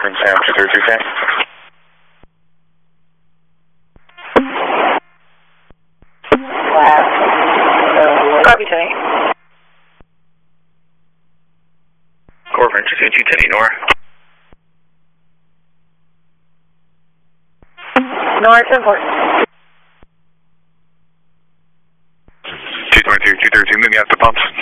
from Sam 232K. Copy, Tony. Corp Entry 210 Nora. Nora, it's important. 222, 232, meet me at the pumps.